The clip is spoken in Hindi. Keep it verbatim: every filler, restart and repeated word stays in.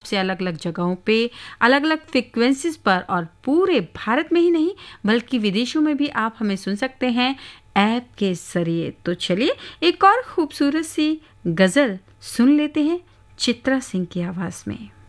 से अलग अलग जगहों पे, अलग अलग फ्रिक्वेंसीज पर और पूरे भारत में ही नहीं बल्कि विदेशों में भी आप हमें सुन सकते हैं ऐप के जरिए। तो चलिए एक और खूबसूरत सी गज़ल सुन लेते हैं चित्रा सिंह की आवाज़ में।